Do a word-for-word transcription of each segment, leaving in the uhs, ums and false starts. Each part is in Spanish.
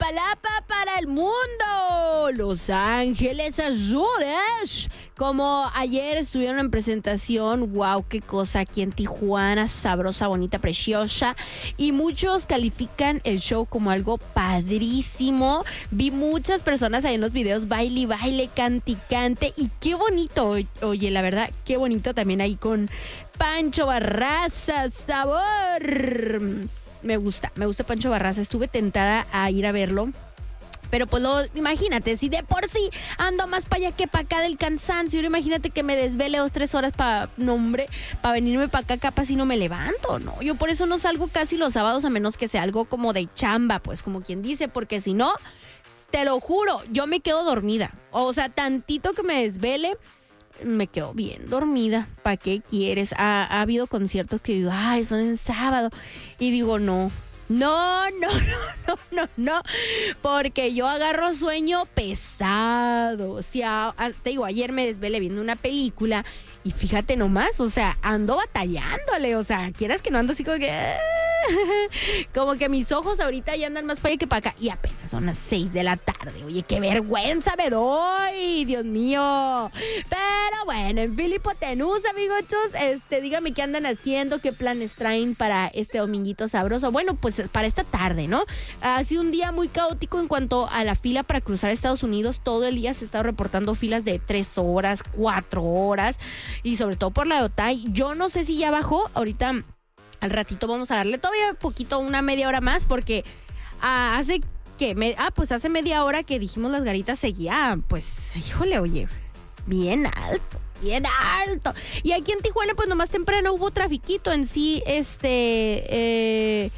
Iztapalapa para el mundo. Los Ángeles Azules. Como ayer estuvieron en presentación, wow, qué cosa aquí en Tijuana, sabrosa, bonita, preciosa. Y muchos califican el show como algo padrísimo. Vi muchas personas ahí en los videos, baile, baile, cante, cante. Y qué bonito, oye, la verdad, qué bonito también ahí con Pancho Barraza, sabor. Me gusta, me gusta Pancho Barraza. Estuve tentada a ir a verlo. Pero pues lo, imagínate, si de por sí ando más para allá que para acá del cansancio, imagínate que me desvele dos, tres horas para, no hombre, para venirme para acá, capaz si no me levanto, ¿no? Yo por eso no salgo casi los sábados a menos que sea algo como de chamba, pues como quien dice, porque si no, te lo juro, yo me quedo dormida. O sea, tantito que me desvele, me quedo bien dormida. ¿Para qué quieres? Ha, ha habido conciertos que digo, ay, son en sábado. Y digo, no. No, no, no, no, no, no, porque yo agarro sueño pesado. O sea, te digo, ayer me desvelé viendo una película y fíjate nomás, o sea, ando batallándole, o sea, quieras que no ando así como que... Como que mis ojos ahorita ya andan más para allá que para acá. Y apenas son las seis de la tarde. Oye, qué vergüenza me doy, Dios mío. Pero bueno, en Filipotenús, amigochos, este, dígame qué andan haciendo, qué planes traen para este dominguito sabroso. Bueno, pues para esta tarde, ¿no? Ha sido un día muy caótico en cuanto a la fila para cruzar Estados Unidos. Todo el día se ha estado reportando filas de tres horas, cuatro horas. Y sobre todo por la de Otay. Yo no sé si ya bajó. Ahorita... Al ratito vamos a darle todavía poquito, una media hora más, porque ah, hace que, me, ah, pues hace media hora que dijimos las garitas seguía, pues, híjole, oye, bien alto, bien alto. Y aquí en Tijuana, pues nomás temprano hubo trafiquito en sí, este, eh,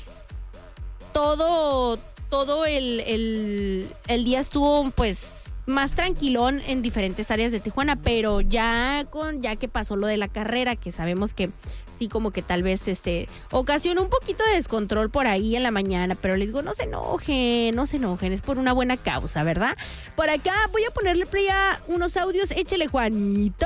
todo, todo el, el, el día estuvo, pues, más tranquilón en diferentes áreas de Tijuana, pero ya con, ya que pasó lo de la carrera, que sabemos que sí, como que tal vez este ocasionó un poquito de descontrol por ahí en la mañana, pero les digo, no se enojen, no se enojen, es por una buena causa, ¿verdad? Por acá voy a ponerle play a unos audios, échele, Juanito.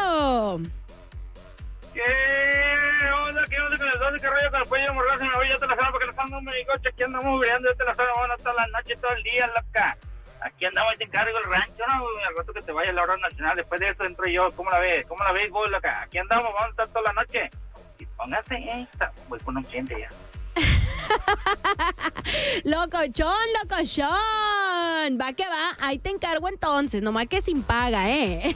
¿Qué onda? ¿Qué onda con el doce? ¿Qué rollo con el pollo morroso? Me voy, ya te la saben porque no estamos en mi coche, aquí andamos vibrando, ya te la saben, bueno, toda la noche, todo el día, loca. Aquí andamos, te encargo el rancho, ¿no? Al rato que te vaya a la hora nacional, después de eso entro yo, ¿cómo la ves? ¿Cómo la ves, vos, loca? Aquí andamos, vamos a estar toda la noche. Y póngase esta, voy con un cliente ya. Locochón, locochón. Va que va, ahí te encargo entonces, nomás que sin paga, ¿eh?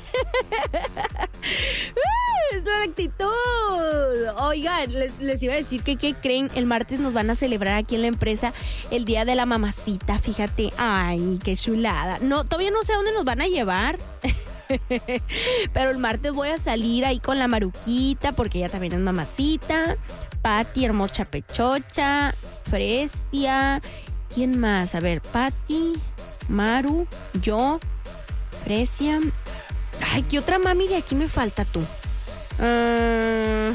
Es la actitud. Oigan, les, les iba a decir que, ¿qué creen? El martes nos van a celebrar aquí en la empresa el Día de la Mamacita, fíjate. Ay, qué chulada. No, todavía no sé a dónde nos van a llevar. Pero el martes voy a salir ahí con la Maruquita, porque ella también es mamacita. Pati, hermosa pechocha, Fresia. ¿Quién más? A ver, Pati, Maru, yo, Fresia. Ay, ¿qué otra mami de aquí me falta tú? Uh,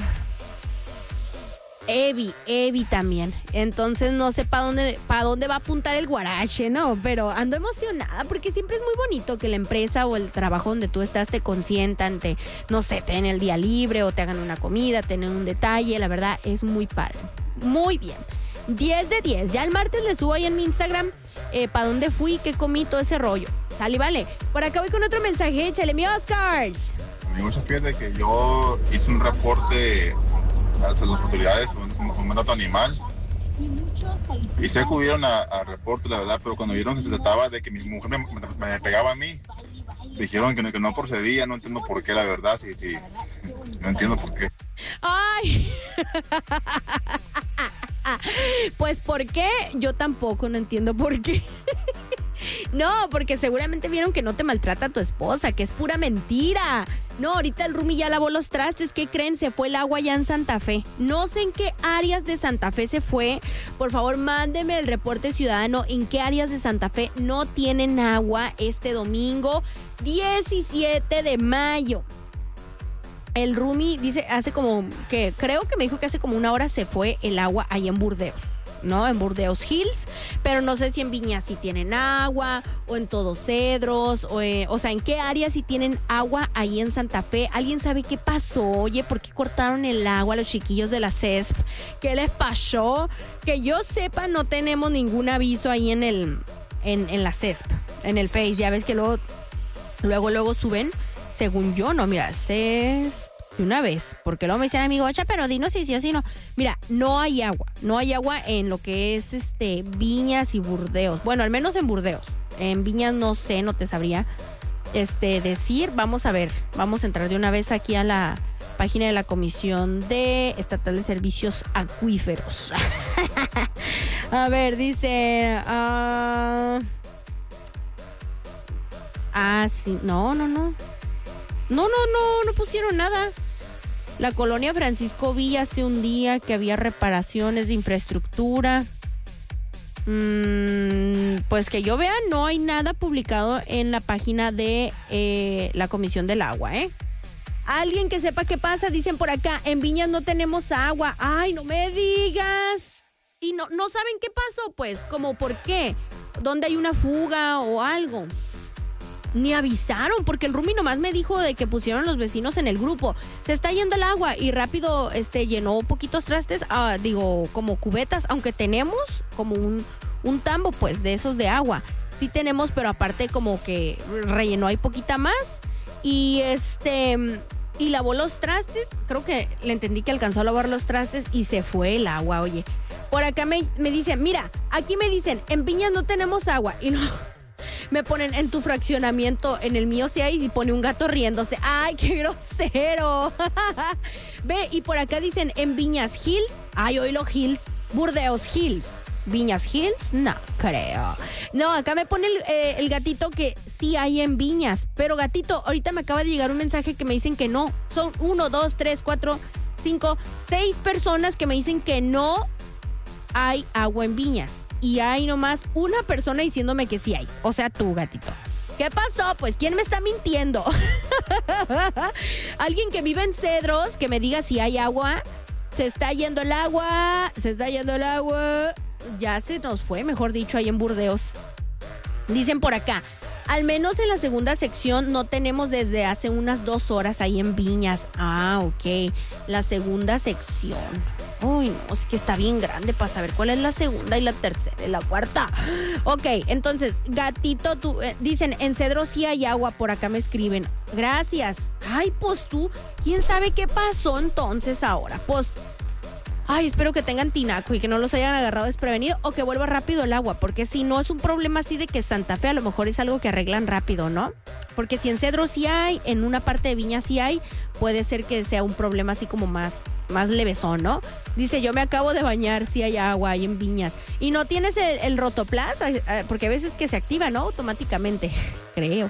Evi, Evi también. Entonces no sé para dónde, para dónde va a apuntar el guarache, ¿no? Pero ando emocionada porque siempre es muy bonito que la empresa o el trabajo donde tú estás te consientan, te, no sé, te den el día libre o te hagan una comida, te den un detalle. La verdad es muy padre. Muy bien. diez de diez. Ya el martes le subo ahí en mi Instagram eh, para dónde fui, qué comí, todo ese rollo. Sale, vale. Por acá voy con otro mensaje. Échale, mi Oscars. Amigo, fíjate que yo hice un reporte a las autoridades, un, un mandato animal, y se acudieron a, a reporte, la verdad, pero cuando vieron que se trataba de que mi mujer me, me, me pegaba a mí, dijeron que no, que no procedía. No entiendo por qué, la verdad, sí, sí, no entiendo por qué. ¡Ay! Pues, ¿por qué? Yo tampoco, no entiendo por qué. No, porque seguramente vieron que no te maltrata tu esposa, que es pura mentira. No, ahorita el Rumi ya lavó los trastes. ¿Qué creen? Se fue el agua ya en Santa Fe. No sé en qué áreas de Santa Fe se fue. Por favor, mándeme el reporte ciudadano. ¿En qué áreas de Santa Fe no tienen agua este domingo diecisiete de mayo? El Rumi dice, hace como que, creo que me dijo que hace como una hora se fue el agua ahí en Burdeos, ¿no? En Burdeos Hills, pero no sé si en Viña sí tienen agua, o en Todos Cedros, o, eh, o sea, en qué área sí tienen agua ahí en Santa Fe. ¿Alguien sabe qué pasó? Oye, ¿por qué cortaron el agua a los chiquillos de la C E S P? ¿Qué les pasó? Que yo sepa, no tenemos ningún aviso ahí en el... en, en la C E S P, en el Face. Ya ves que luego, luego, luego suben. Según yo, no, mira, C E S P de una vez. Porque luego me dicen, amigo, Ocha, pero dinos si sí o si no. Mira, no hay agua. No hay agua en lo que es este Viñas y Burdeos. Bueno, al menos en Burdeos. En Viñas no sé, no te sabría este decir. Vamos a ver, vamos a entrar de una vez aquí a la página de la Comisión de Estatal de Servicios Acuíferos. A ver, dice... Uh... Ah, sí, no, no, no. No, no, no, no pusieron nada. La colonia Francisco Villa hace un día que había reparaciones de infraestructura. Mm, pues que yo vea, no hay nada publicado en la página de eh, la Comisión del Agua, ¿eh? Alguien que sepa qué pasa, dicen por acá, en Viñas no tenemos agua. Ay, no me digas. Y no, no saben qué pasó, pues, como por qué, dónde hay una fuga o algo. Ni avisaron, porque el Rumi nomás me dijo de que pusieron los vecinos en el grupo. Se está yendo el agua y rápido este, llenó poquitos trastes, uh, digo, como cubetas, aunque tenemos como un, un tambo, pues, de esos de agua. Sí tenemos, pero aparte como que rellenó ahí poquita más. Y este... Y lavó los trastes, creo que le entendí que alcanzó a lavar los trastes y se fue el agua, oye. Por acá me, me dicen, mira, aquí me dicen, en Viñas no tenemos agua. Y no, me ponen en tu fraccionamiento, en el mío sí hay, y pone un gato riéndose. ¡Ay, qué grosero! Ve, y por acá dicen, en Viñas Hills, ay, oílo Hills, Burdeos Hills. Viñas Hills, no creo. No, acá me pone el, eh, el gatito que sí hay en Viñas. Pero gatito, ahorita me acaba de llegar un mensaje que me dicen que no. Son uno, dos, tres, cuatro, cinco, seis personas que me dicen que no hay agua en Viñas. Y hay nomás una persona diciéndome que sí hay. O sea, tú, gatito. ¿Qué pasó? Pues, ¿quién me está mintiendo? Alguien que vive en Cedros, que me diga si hay agua. Se está yendo el agua, se está yendo el agua... Ya se nos fue, mejor dicho, ahí en Burdeos. Dicen por acá, al menos en la segunda sección no tenemos desde hace unas dos horas ahí en Viñas. Ah, ok, la segunda sección. Uy, no, es que está bien grande para saber cuál es la segunda y la tercera y la cuarta. Ok, entonces, gatito, tú, eh, dicen, en Cedro sí hay agua, por acá me escriben. Gracias. Ay, pues tú, ¿quién sabe qué pasó entonces ahora? Pues... Ay, espero que tengan tinaco y que no los hayan agarrado desprevenido o que vuelva rápido el agua, porque si no es un problema así de que Santa Fe a lo mejor es algo que arreglan rápido, ¿no? Porque si en Cedro sí hay, en una parte de Viña sí hay, puede ser que sea un problema así como más, más levesón, ¿no? Dice, yo me acabo de bañar, sí hay agua ahí en Viñas. Y no tienes el, el Rotoplas, porque a veces que se activa, ¿no? Automáticamente, creo.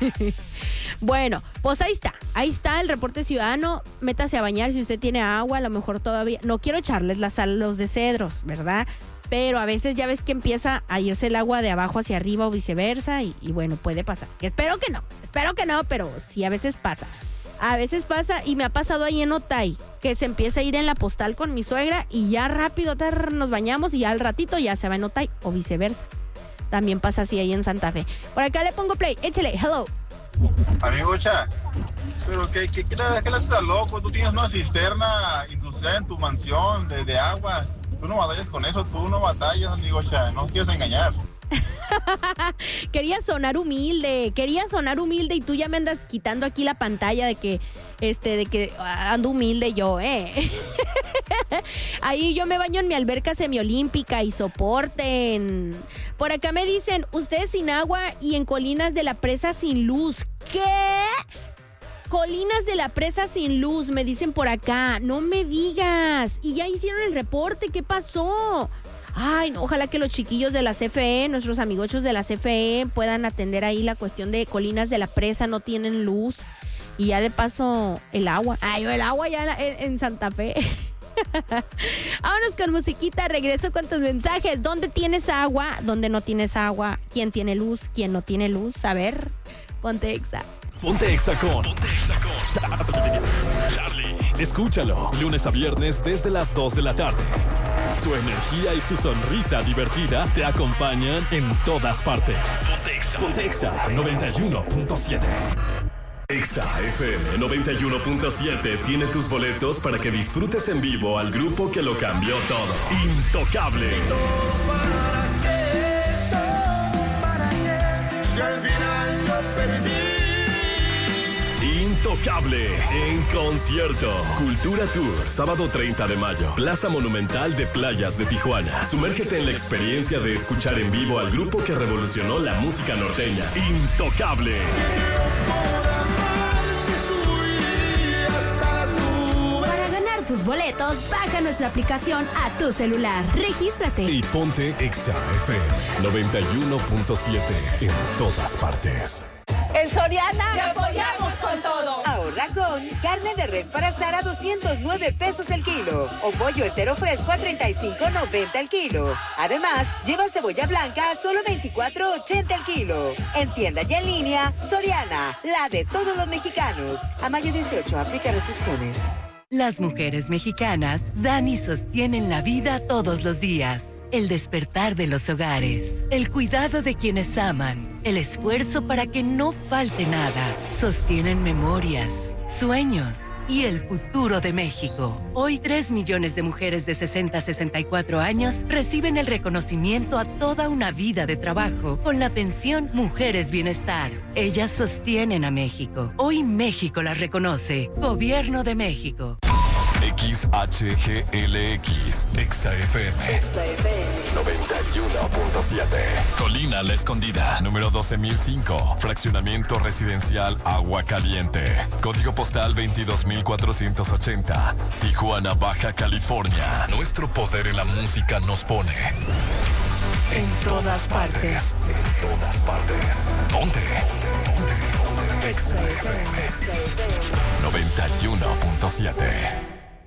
Bueno, pues ahí está, ahí está el reporte ciudadano. Métase a bañar si usted tiene agua, a lo mejor todavía, no quiero echarles la sal a los de Cedros, ¿verdad? Pero a veces ya ves que empieza a irse el agua de abajo hacia arriba o viceversa y, y bueno, puede pasar. Espero que no, espero que no, pero sí a veces pasa. A veces pasa y me ha pasado ahí en Otay, que se empieza a ir en la postal con mi suegra y ya rápido tar, nos bañamos y ya al ratito ya se va en Otay o viceversa. También pasa así ahí en Santa Fe. Por acá le pongo play, échale, hello. Amigo Ocha, pero ¿qué, qué, qué, qué, qué le haces a loco? Tú tienes una cisterna industrial en tu mansión de, de agua. Tú no batallas con eso, tú no batallas, amigo Ocha, no quieres engañar. Quería sonar humilde, quería sonar humilde y tú ya me andas quitando aquí la pantalla de que, este, de que ando humilde yo, eh. Ahí yo me baño en mi alberca semiolímpica y soporten. Por acá me dicen, ustedes sin agua y en Colinas de la Presa sin luz. ¿Qué? Colinas de la Presa sin luz, me dicen por acá. No me digas. Y ya hicieron el reporte, ¿qué pasó? Ay, no, ojalá que los chiquillos de la C F E, nuestros amigochos de la C F E, puedan atender ahí la cuestión de Colinas de la Presa, no tienen luz. Y ya de paso, el agua. Ay, el agua ya en, en Santa Fe. Vámonos con musiquita, regreso con tus mensajes. ¿Dónde tienes agua? ¿Dónde no tienes agua? ¿Quién tiene luz? ¿Quién no tiene luz? A ver, ponte Exa. Ponte Exa con Ponte Exa con Charlie. Escúchalo, lunes a viernes desde las dos de la tarde. Su energía y su sonrisa divertida te acompañan en todas partes. Ponte Exa, Ponte Exa noventa y uno punto siete. Exa F M noventa y uno punto siete tiene tus boletos para que disfrutes en vivo al grupo que lo cambió todo. Intocable. Intocable en concierto. Cultura Tour, sábado treinta de mayo, Plaza Monumental de Playas de Tijuana. Sumérgete en la experiencia de escuchar en vivo al grupo que revolucionó la música norteña. Intocable. Para ganar tus boletos, baja nuestra aplicación a tu celular. Regístrate. Y ponte Exa F M noventa y uno punto siete en todas partes. En Soriana te apoyamos con todo. Ahorra con carne de res para asar a doscientos nueve pesos el kilo o pollo entero fresco a treinta y cinco noventa el kilo. Además, lleva cebolla blanca a solo veinticuatro ochenta el kilo. En tienda y en línea, Soriana, la de todos los mexicanos. A mayo dieciocho, aplica restricciones. Las mujeres mexicanas dan y sostienen la vida todos los días. El despertar de los hogares, el cuidado de quienes aman, el esfuerzo para que no falte nada. Sostienen memorias, sueños y el futuro de México. Hoy, tres millones de mujeres de sesenta a sesenta y cuatro años reciben el reconocimiento a toda una vida de trabajo con la pensión Mujeres Bienestar. Ellas sostienen a México. Hoy México las reconoce. Gobierno de México. X H G L X, Exa F M noventa y uno punto siete. Colina La Escondida, número doce mil cinco. Fraccionamiento residencial Agua Caliente. Código postal veintidós mil cuatrocientos ochenta. Tijuana, Baja California. Nuestro poder en la música nos pone en todas partes. En todas partes. Ponte. Exa F M noventa y uno punto siete.